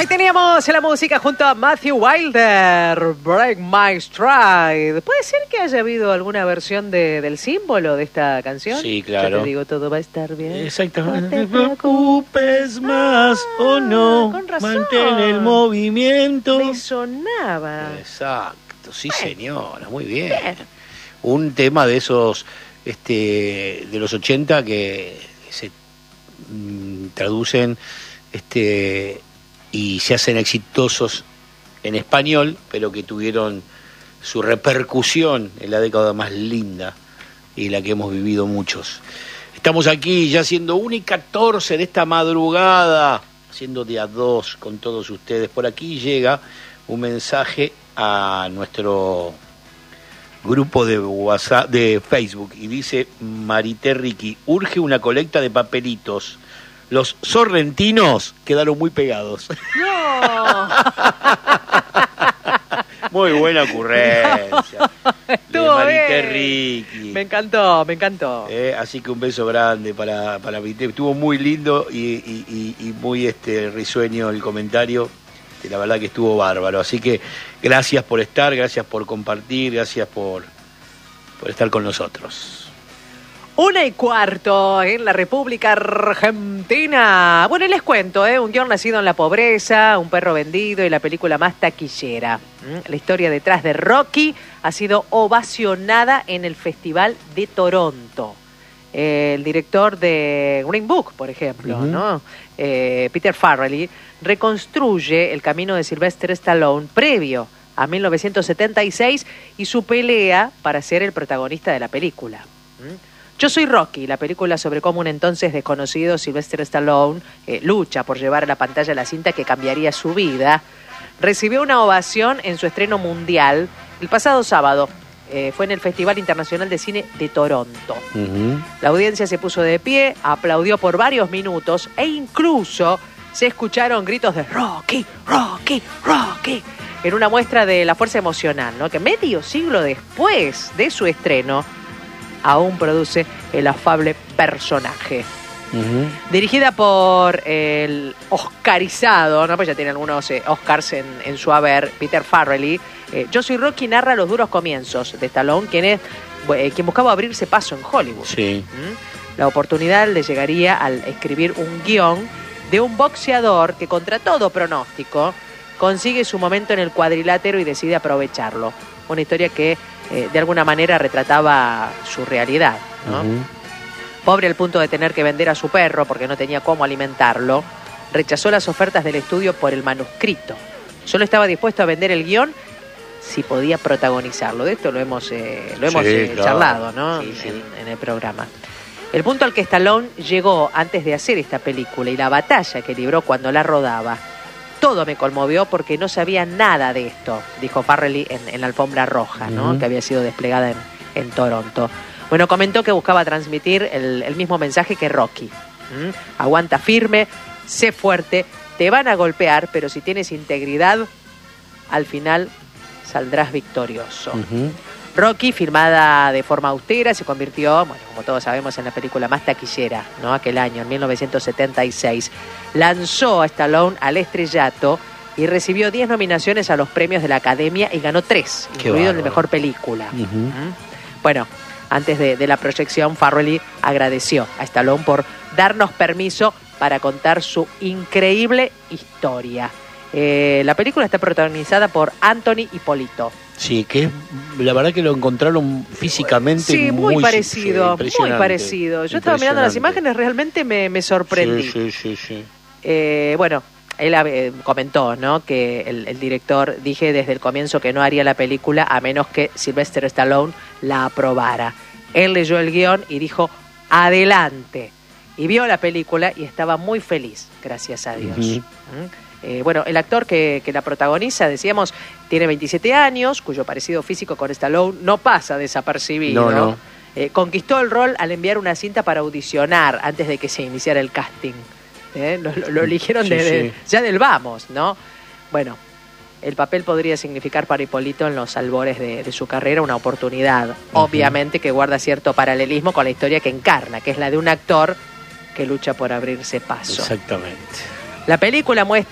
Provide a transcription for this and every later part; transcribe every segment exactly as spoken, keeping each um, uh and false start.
Ahí teníamos la música junto a Matthew Wilder, Break My Stride. ¿Puede ser que haya habido alguna versión de, del símbolo de esta canción? Sí, claro. Yo te digo, todo va a estar bien. Exactamente. No te preocupes más ah, o no. Con razón. Mantén el movimiento. Me sonaba. Exacto, sí, bueno. señora, muy bien. bien. Un tema de esos, este, de los ochenta que se mm, traducen, este... y se hacen exitosos en español, pero que tuvieron su repercusión en la década más linda y la que hemos vivido muchos. Estamos aquí ya siendo una y catorce de esta madrugada, haciendo de a dos con todos ustedes. Por aquí llega un mensaje a nuestro grupo de WhatsApp, de Facebook, y dice: Marité Ricky, urge una colecta de papelitos. Los sorrentinos quedaron muy pegados. No. Muy buena ocurrencia. Estuvo de Marité bien. Ricky. Me encantó, me encantó. Eh, así que un beso grande para, para Marité. Estuvo muy lindo y, y, y, y muy este risueño el comentario. Que la verdad que estuvo bárbaro. Así que gracias por estar, gracias por compartir, gracias por, por estar con nosotros. Una y cuarto en la República Argentina. Bueno, y les cuento, ¿eh? Un guión nacido en la pobreza, un perro vendido y la película más taquillera. ¿Mm? La historia detrás de Rocky ha sido ovacionada en el Festival de Toronto. Eh, el director de Green Book, por ejemplo, uh-huh. ¿no? Eh, Peter Farrelly, reconstruye el camino de Sylvester Stallone previo a mil novecientos setenta y seis y su pelea para ser el protagonista de la película. ¿Mm? Yo soy Rocky, la película sobre cómo un entonces desconocido Sylvester Stallone eh, lucha por llevar a la pantalla la cinta que cambiaría su vida, recibió una ovación en su estreno mundial el pasado sábado. Eh, fue en el Festival Internacional de Cine de Toronto. Uh-huh. La audiencia se puso de pie, aplaudió por varios minutos e incluso se escucharon gritos de Rocky, Rocky, Rocky, en una muestra de la fuerza emocional, ¿no? Que medio siglo después de su estreno aún produce el afable personaje. Uh-huh. Dirigida por el oscarizado, ¿no? Pues ya tiene algunos eh, Oscars en, en su haber, Peter Farrelly. Eh, Yo soy Rocky narra los duros comienzos de Stallone, quien es eh, quien buscaba abrirse paso en Hollywood. Sí. ¿Mm? La oportunidad le llegaría al escribir un guión de un boxeador que, contra todo pronóstico, consigue su momento en el cuadrilátero y decide aprovecharlo. Una historia que eh, de alguna manera retrataba su realidad, ¿no? Uh-huh. Pobre al punto de tener que vender a su perro porque no tenía cómo alimentarlo, rechazó las ofertas del estudio por el manuscrito. Solo estaba dispuesto a vender el guión si podía protagonizarlo. De esto lo hemos, eh, lo hemos sí, eh, claro. charlado, ¿no? Sí, sí. En, en el programa. El punto al que Stallone llegó antes de hacer esta película y la batalla que libró cuando la rodaba, todo me conmovió porque no sabía nada de esto, dijo Farrelly en, en la alfombra roja, ¿no? Uh-huh. Que había sido desplegada en, en Toronto. Bueno, comentó que buscaba transmitir el, el mismo mensaje que Rocky. ¿Mm? Aguanta firme, sé fuerte, te van a golpear, pero si tienes integridad, al final saldrás victorioso. Uh-huh. Rocky, filmada de forma austera, se convirtió, bueno, como todos sabemos, en la película más taquillera, ¿no? Aquel año, en mil novecientos setenta y seis. Lanzó a Stallone al estrellato y recibió diez nominaciones a los premios de la Academia y ganó tres, Qué incluido bárbaro. En la mejor película. Uh-huh. ¿Mm? Bueno, antes de, de la proyección, Farrelly agradeció a Stallone por darnos permiso para contar su increíble historia. Eh, la película está protagonizada por Anthony Ippolito. Sí, que es, la verdad que lo encontraron físicamente sí, muy, muy parecido, sí, muy parecido. Yo estaba mirando las imágenes, realmente me, me sorprendí. Sí, sí, sí, sí. Eh, bueno, él eh, comentó, ¿no? Que el, el director dije desde el comienzo que no haría la película a menos que Sylvester Stallone la aprobara. Él leyó el guión y dijo, adelante. Y vio la película y estaba muy feliz, gracias a Dios. Uh-huh. ¿Mm? Eh, bueno, el actor que, que la protagoniza, decíamos, tiene veintisiete años, cuyo parecido físico con Stallone no pasa desapercibido. No, no. Eh, conquistó el rol al enviar una cinta para audicionar antes de que se iniciara el casting. ¿Eh? Lo, lo, lo eligieron sí, de, sí. ya del vamos, ¿no? Bueno, el papel podría significar para Ippolito en los albores de, de su carrera una oportunidad, uh-huh. obviamente que guarda cierto paralelismo con la historia que encarna, que es la de un actor que lucha por abrirse paso. Exactamente. La película muestra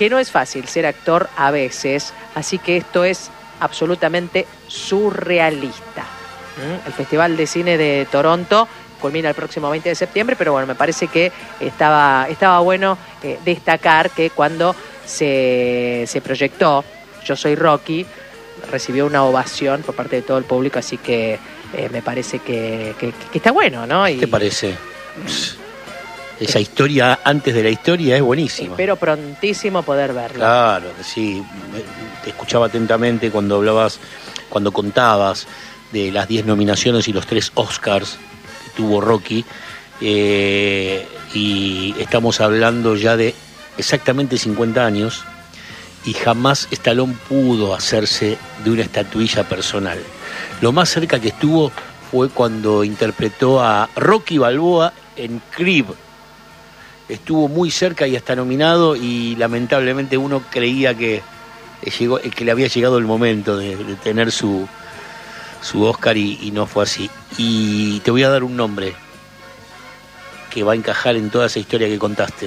que no es fácil ser actor a veces, así que esto es absolutamente surrealista. ¿Mm? El Festival de Cine de Toronto culmina el próximo veinte de septiembre, pero bueno, me parece que estaba, estaba bueno eh, destacar que cuando se, se proyectó Yo Soy Rocky, recibió una ovación por parte de todo el público, así que eh, me parece que, que, que está bueno, ¿no? Y, ¿qué te parece? Esa historia antes de la historia es buenísima. Espero prontísimo poder verla. Claro, sí. Te escuchaba atentamente cuando hablabas, cuando contabas de las diez nominaciones y los tres Oscars que tuvo Rocky. Eh, y estamos hablando ya de exactamente cincuenta años y jamás Stallone pudo hacerse de una estatuilla personal. Lo más cerca que estuvo fue cuando interpretó a Rocky Balboa en Creed. Estuvo muy cerca y hasta nominado, y lamentablemente uno creía que, llegó, que le había llegado el momento de, de tener su, su Oscar y, y no fue así. Y te voy a dar un nombre que va a encajar en toda esa historia que contaste.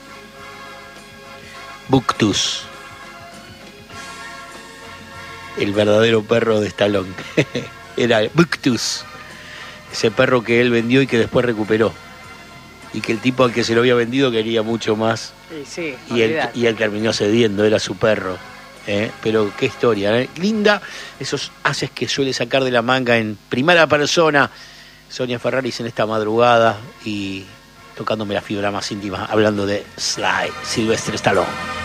Buctus, el verdadero perro de Stallone. Era Buctus, ese perro que él vendió y que después recuperó. Y que el tipo al que se lo había vendido quería mucho más. Sí, sí, y, él, y él terminó cediendo, era su perro. ¿eh? Pero qué historia, ¿eh? Linda, esos haces que suele sacar de la manga en primera persona Sonia Ferraris en esta madrugada y tocándome la fibra más íntima, hablando de Sly, Sylvester Stallone.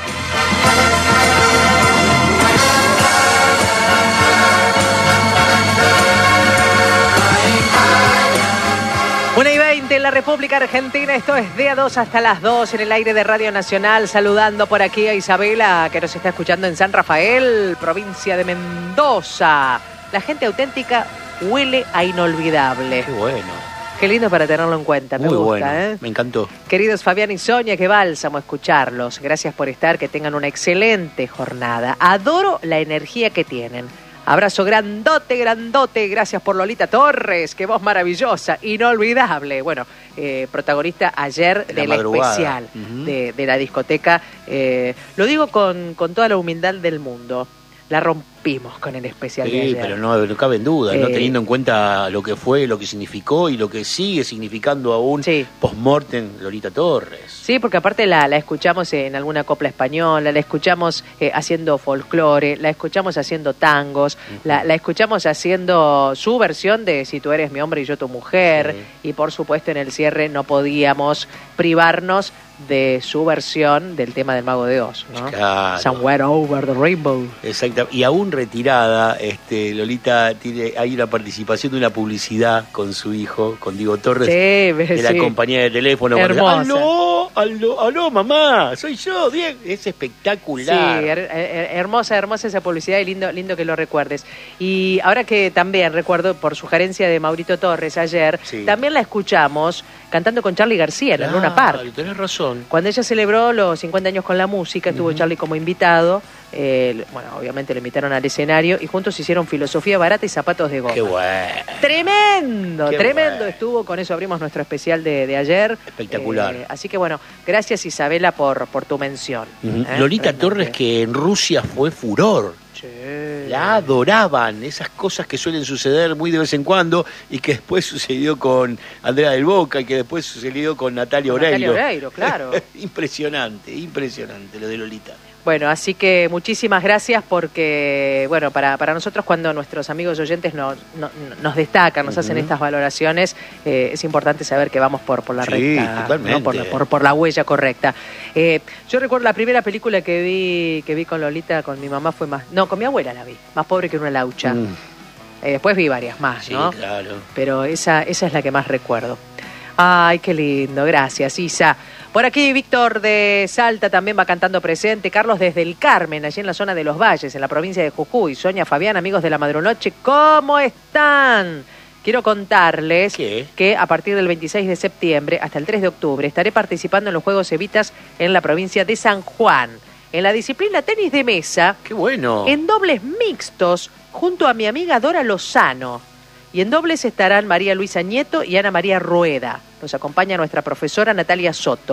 una y veinte en la República Argentina, esto es de a dos hasta las dos en el aire de Radio Nacional, saludando por aquí a Isabela, que nos está escuchando en San Rafael, provincia de Mendoza. La gente auténtica huele a inolvidable. Qué bueno. Qué lindo para tenerlo en cuenta, me Muy gusta, bueno, ¿eh? Me encantó. Queridos Fabián y Sonia, qué bálsamo escucharlos. Gracias por estar, que tengan una excelente jornada. Adoro la energía que tienen. Abrazo grandote, grandote. Gracias por Lolita Torres, qué voz maravillosa, inolvidable. Bueno, eh, protagonista ayer de la del madrugada. especial Uh-huh. de, de la discoteca. Eh, lo digo con, con toda la humildad del mundo. La rompimos con el especial Sí, de ayer. pero no, no cabe en duda, Eh, ¿no? Teniendo en cuenta lo que fue, lo que significó y lo que sigue significando aún Sí. post-mortem Lolita Torres. Sí, porque aparte la, la escuchamos en alguna copla española, la escuchamos eh, haciendo folclore, la escuchamos haciendo tangos, uh-huh. la, la escuchamos haciendo su versión de Si tú eres mi hombre y yo tu mujer, sí. Y por supuesto en el cierre no podíamos privarnos de su versión del tema del Mago de Oz, ¿no? Claro. Somewhere Over the Rainbow. Exacto. Y aún retirada, este, Lolita tiene, hay una participación de una publicidad con su hijo, con Diego Torres, sí, de la sí. compañía de teléfono. Hermosa. ¡Aló! ¡Aló! ¡Aló, mamá! ¡Soy yo, Diego! Es espectacular. Sí, her- her- hermosa, hermosa esa publicidad y lindo, lindo que lo recuerdes. Y ahora que también recuerdo, por sugerencia de Maurito Torres ayer, sí. también la escuchamos cantando con Charly García en Claro, el Luna Park. Tenés razón. Cuando ella celebró los cincuenta años con la música, estuvo Uh-huh. Charly como invitado. Eh, bueno, obviamente lo invitaron al escenario y juntos hicieron Filosofía Barata y Zapatos de Goma. ¡Qué bueno! Tremendo, Qué tremendo bueno. Estuvo, con eso abrimos nuestro especial de, de ayer. Espectacular. Eh, así que bueno, gracias Isabela por, por tu mención. Uh-huh. ¿eh? Lolita Realmente. Torres, que en Rusia fue furor. Sí. La adoraban, esas cosas que suelen suceder muy de vez en cuando y que después sucedió con Andrea del Boca y que después sucedió con Natalia Con Oreiro. Natalia Oreiro, claro. Impresionante, impresionante lo de Lolita. Bueno, así que muchísimas gracias porque, bueno, para, para nosotros cuando nuestros amigos oyentes nos, nos, nos destacan, nos uh-huh. hacen estas valoraciones, eh, es importante saber que vamos por, por la sí, recta, ¿no? por, por, por la huella correcta. Eh, yo recuerdo la primera película que vi que vi con Lolita, con mi mamá, fue más... No, con mi abuela la vi, Más pobre que una laucha. Mm. Eh, después vi varias más, sí, ¿no? Claro. Pero esa, esa es la que más recuerdo. Ay, qué lindo, gracias, Isa. Por aquí Víctor de Salta también va cantando presente. Carlos desde el Carmen, allí en la zona de Los Valles, en la provincia de Jujuy. Sonia, Fabián, amigos de la Madrunoche, ¿cómo están? Quiero contarles ¿Qué? que a partir del veintiséis de septiembre hasta el tres de octubre estaré participando en los Juegos Evitas en la provincia de San Juan. En la disciplina tenis de mesa. ¡Qué bueno! En dobles mixtos, junto a mi amiga Dora Lozano. Y en dobles estarán María Luisa Nieto y Ana María Rueda. Nos acompaña nuestra profesora Natalia Soto.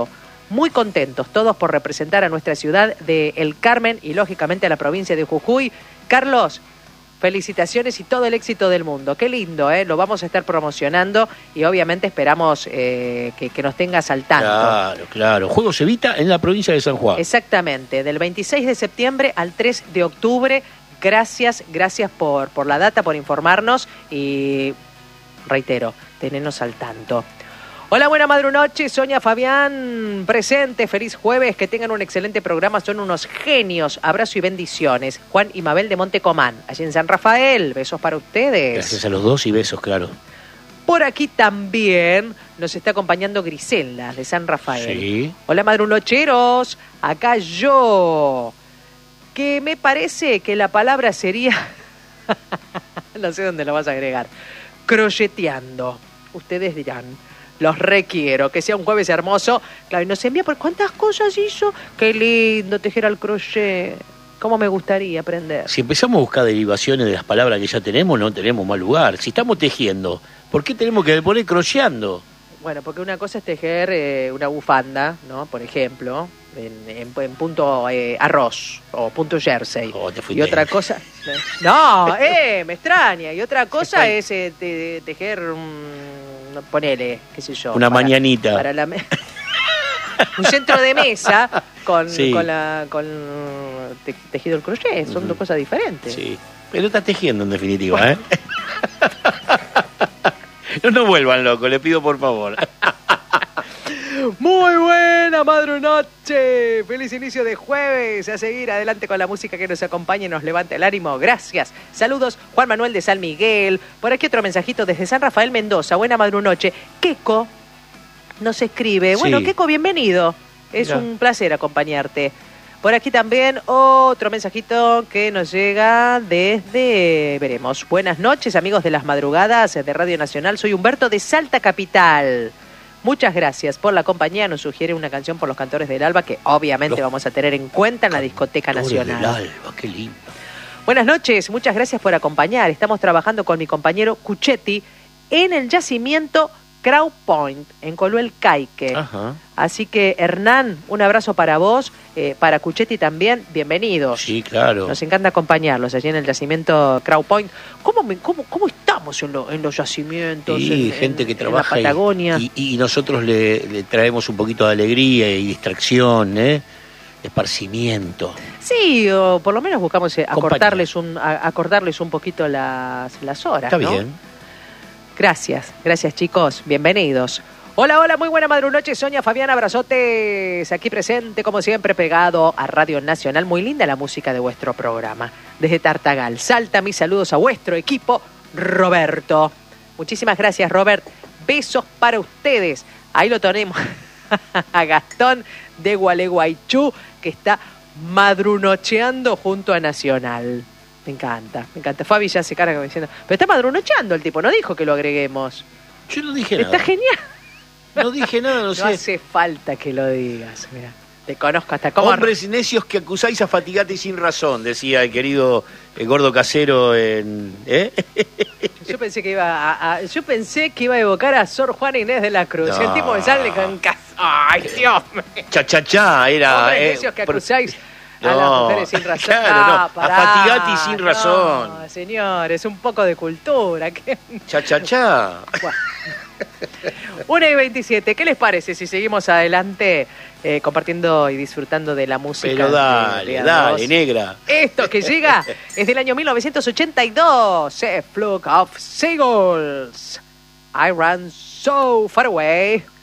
muy contentos todos por representar a nuestra ciudad de El Carmen y lógicamente a la provincia de Jujuy. Carlos, felicitaciones y todo el éxito del mundo. Qué lindo, ¿eh? Lo vamos a estar promocionando y obviamente esperamos eh, que, que nos tengas al tanto. Claro, claro. Juegos Evita en la provincia de San Juan. Exactamente, del veintiséis de septiembre al tres de octubre. Gracias, gracias por, por la data, por informarnos y reitero, tenernos al tanto. Hola, buena madrunoche, Sonia, Fabián, presente, feliz jueves, que tengan un excelente programa, son unos genios, abrazo y bendiciones. Juan y Mabel de Montecomán, allí en San Rafael, besos para ustedes. Gracias a los dos y besos, claro. Por aquí también nos está acompañando Grisela, de San Rafael. Sí. Hola, madrunocheros, acá yo, que me parece que la palabra sería, no sé dónde lo vas a agregar, crocheteando, ustedes dirán. Los requiero, que sea un jueves hermoso. Claro, y nos envía por cuántas cosas hizo. Qué lindo tejer al crochet. Cómo me gustaría aprender. Si empezamos a buscar derivaciones de las palabras que ya tenemos, no tenemos mal lugar. Si estamos tejiendo, ¿por qué tenemos que poner crocheando? Bueno, porque una cosa es tejer eh, una bufanda, ¿no? Por ejemplo, en, en, en punto eh, arroz o punto jersey. Oh, te y otra cosa... No, eh, me extraña. Y otra cosa es eh, te, tejer... Um, ponele, qué sé yo. Una para, mañanita. Para la me- un centro de mesa con, sí. con, la, con te, tejido el crochet. Son uh-huh. dos cosas diferentes. Sí, pero estás tejiendo en definitiva, ¿eh? No nos vuelvan locos, le pido por favor. Muy buena madrunoche, feliz inicio de jueves, a seguir adelante con la música que nos acompaña y nos levanta el ánimo, gracias. Saludos, Juan Manuel de San Miguel, por aquí otro mensajito desde San Rafael Mendoza, buena madrunoche. Keko nos escribe, sí. Bueno, Keko, bienvenido, es ya. Un placer acompañarte. Por aquí también otro mensajito que nos llega desde, veremos, buenas noches amigos de las madrugadas de Radio Nacional, soy Humberto de Salta Capital. Muchas gracias por la compañía. Nos sugiere una canción por los Cantores del Alba que obviamente los vamos a tener en cuenta en la Discoteca Nacional. Del Alba, qué lindo. Buenas noches, muchas gracias por acompañar. Estamos trabajando con mi compañero Cuchetti en el yacimiento Crow Point, en Coluel Caique. Ajá. Así que, Hernán, un abrazo para vos, eh, para Cuchetti también, bienvenidos. Sí, claro. Nos encanta acompañarlos allí en el yacimiento Crow Point. ¿Cómo, me, cómo, cómo estamos en, lo, en los yacimientos? Sí, en, gente en, que trabaja en la Patagonia. Y, y, y nosotros le, le traemos un poquito de alegría y distracción, ¿eh? Esparcimiento. Sí, o por lo menos buscamos eh, acortarles un, a, acortarles un poquito las, las horas. Está ¿no? bien. Gracias, gracias chicos, bienvenidos. Hola, hola, muy buena madrunoche, Sonia, Fabián, abrazotes, aquí presente, como siempre, pegado a Radio Nacional. Muy linda la música de vuestro programa. Desde Tartagal, Salta, mis saludos a vuestro equipo, Roberto. Muchísimas gracias, Robert. Besos para ustedes. Ahí lo tenemos a Gastón de Gualeguaychú, que está madrunocheando junto a Nacional. Me encanta, me encanta. Fabi ya se carga diciendo, pero está madrunocheando el tipo, no dijo que lo agreguemos. Yo no dije Está nada. genial. No dije nada, no, no sé. No hace falta que lo digas, mira. Te conozco hasta cómo... Hombres necios que acusáis a fatigate sin razón, decía el querido el gordo casero en... ¿eh? Yo pensé que iba a, a, yo pensé que iba a evocar a Sor Juana Inés de la Cruz. No. El tipo me sale con casa. ¡Ay, Dios mío! Cha, cha, cha, era... Hombres eh, necios que por... acusáis... No, a las mujeres sin razón. Claro, no, no. Pará, a fatigati sin no, razón. Señores, un poco de cultura. ¿Qué? Cha, cha, cha. Bueno. una y veintisiete, ¿qué les parece si seguimos adelante eh, compartiendo y disfrutando de la música? Pero dale, de, de dale, negra. Esto que llega es del año mil novecientos ochenta y dos, A Flock of Seagulls. I Ran So Far Away.